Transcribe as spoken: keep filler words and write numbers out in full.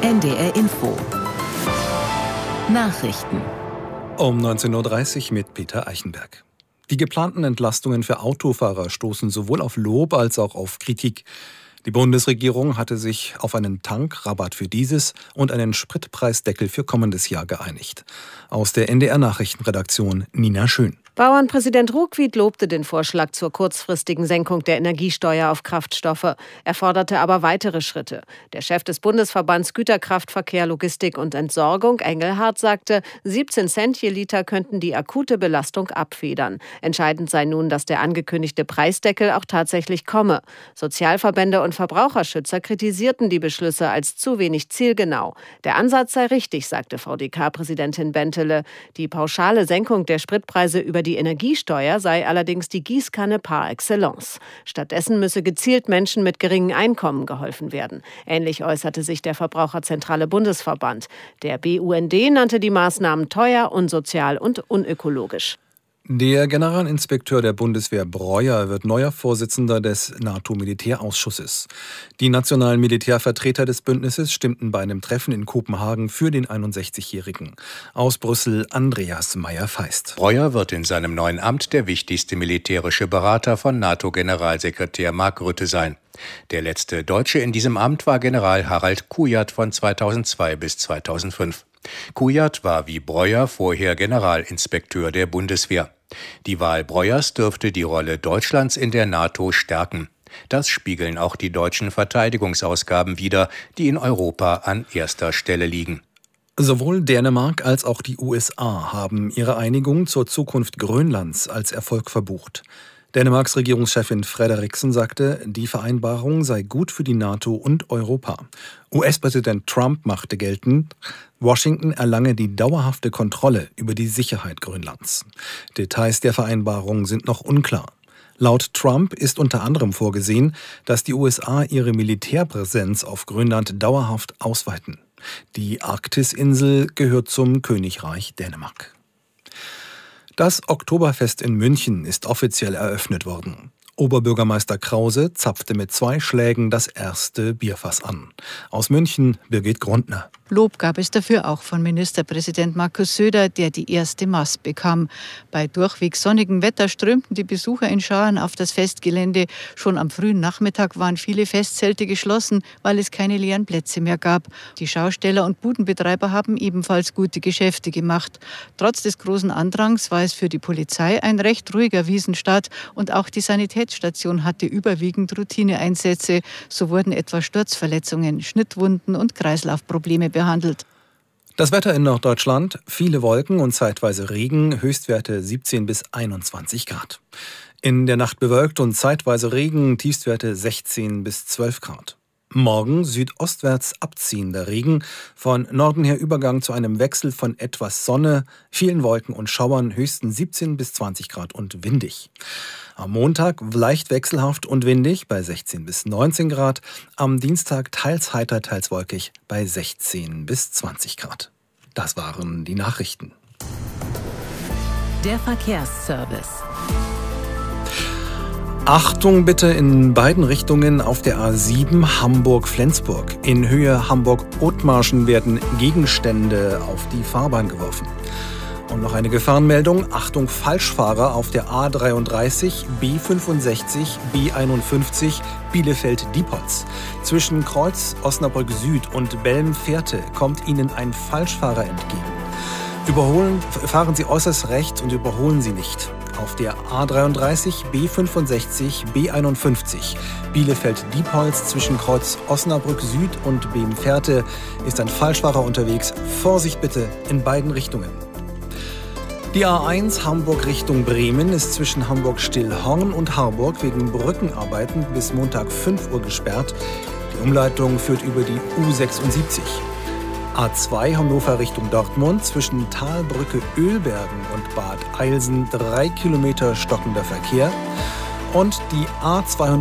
N D R Info. Nachrichten. Um neunzehn Uhr dreißig mit Peter Eichenberg. Die geplanten Entlastungen für Autofahrer stoßen sowohl auf Lob als auch auf Kritik. Die Bundesregierung hatte sich auf einen Tankrabatt für dieses und einen Spritpreisdeckel für kommendes Jahr geeinigt. Aus der N D R-Nachrichtenredaktion Nina Schön. Bauernpräsident Ruckwied lobte den Vorschlag zur kurzfristigen Senkung der Energiesteuer auf Kraftstoffe. Er forderte aber weitere Schritte. Der Chef des Bundesverbands Güterkraftverkehr, Logistik und Entsorgung, Engelhardt, sagte, siebzehn Cent je Liter könnten die akute Belastung abfedern. Entscheidend sei nun, dass der angekündigte Preisdeckel auch tatsächlich komme. Sozialverbände und Verbraucherschützer kritisierten die Beschlüsse als zu wenig zielgenau. Der Ansatz sei richtig, sagte V D K-Präsidentin Bentele. Die pauschale Senkung der Spritpreise über die Energiesteuer sei allerdings die Gießkanne par excellence. Stattdessen müsse gezielt Menschen mit geringen Einkommen geholfen werden. Ähnlich äußerte sich der Verbraucherzentrale Bundesverband. Der B U N D nannte die Maßnahmen teuer, unsozial und unökologisch. Der Generalinspekteur der Bundeswehr Breuer wird neuer Vorsitzender des NATO-Militärausschusses. Die nationalen Militärvertreter des Bündnisses stimmten bei einem Treffen in Kopenhagen für den einundsechzigjährigen. Aus Brüssel Andreas Meyer-Feist. Breuer wird in seinem neuen Amt der wichtigste militärische Berater von NATO-Generalsekretär Mark Rutte sein. Der letzte Deutsche in diesem Amt war General Harald Kujat von zweitausendzwei bis zweitausendfünf. Kujat war wie Breuer vorher Generalinspekteur der Bundeswehr. Die Wahl Breuers dürfte die Rolle Deutschlands in der NATO stärken. Das spiegeln auch die deutschen Verteidigungsausgaben wider, die in Europa an erster Stelle liegen. Sowohl Dänemark als auch die U S A haben ihre Einigung zur Zukunft Grönlands als Erfolg verbucht. Dänemarks Regierungschefin Frederiksen sagte, die Vereinbarung sei gut für die NATO und Europa. U S-Präsident Trump machte geltend, Washington erlange die dauerhafte Kontrolle über die Sicherheit Grönlands. Details der Vereinbarung sind noch unklar. Laut Trump ist unter anderem vorgesehen, dass die U S A ihre Militärpräsenz auf Grönland dauerhaft ausweiten. Die Arktisinsel gehört zum Königreich Dänemark. Das Oktoberfest in München ist offiziell eröffnet worden. Oberbürgermeister Krause zapfte mit zwei Schlägen das erste Bierfass an. Aus München Birgit Grundner. Lob gab es dafür auch von Ministerpräsident Markus Söder, der die erste Mast bekam. Bei durchweg sonnigem Wetter strömten die Besucher in Scharen auf das Festgelände. Schon am frühen Nachmittag waren viele Festzelte geschlossen, weil es keine leeren Plätze mehr gab. Die Schausteller und Budenbetreiber haben ebenfalls gute Geschäfte gemacht. Trotz des großen Andrangs war es für die Polizei ein recht ruhiger Wiesenstart und auch die Sanitätsstation hatte überwiegend Routineeinsätze. So wurden etwa Sturzverletzungen, Schnittwunden und Kreislaufprobleme behandelt. Das Wetter in Norddeutschland, viele Wolken und zeitweise Regen, Höchstwerte siebzehn bis einundzwanzig Grad. In der Nacht bewölkt und zeitweise Regen, Tiefstwerte sechzehn bis zwölf Grad. Morgen südostwärts abziehender Regen, von Norden her Übergang zu einem Wechsel von etwas Sonne, vielen Wolken und Schauern, höchstens siebzehn bis zwanzig Grad und windig. Am Montag leicht wechselhaft und windig bei sechzehn bis neunzehn Grad, am Dienstag teils heiter, teils wolkig bei sechzehn bis zwanzig Grad. Das waren die Nachrichten. Der Verkehrsservice. Achtung bitte in beiden Richtungen auf der A sieben Hamburg-Flensburg. In Höhe Hamburg-Othmarschen werden Gegenstände auf die Fahrbahn geworfen. Und noch eine Gefahrenmeldung. Achtung, Falschfahrer auf der A dreiunddreißig, B fünfundsechzig, B einundfünfzig, Bielefeld-Diepholz. Zwischen Kreuz Osnabrück Süd und Belm-Fährte kommt Ihnen ein Falschfahrer entgegen. Überholen, fahren Sie äußerst rechts und überholen Sie nicht. Auf der A dreiunddreißig, B fünfundsechzig, B einundfünfzig, Bielefeld-Diepholz zwischen Kreuz Osnabrück Süd und Belm-Fährte ist ein Falschfahrer unterwegs. Vorsicht bitte in beiden Richtungen. Die A eins Hamburg Richtung Bremen ist zwischen Hamburg-Stillhorn und Harburg wegen Brückenarbeiten bis Montag fünf Uhr gesperrt. Die Umleitung führt über die U sechsundsiebzig. A zwei Hannover Richtung Dortmund zwischen Talbrücke Ölbergen und Bad Eilsen drei Kilometer stockender Verkehr. Und die A zweihundertfünfzig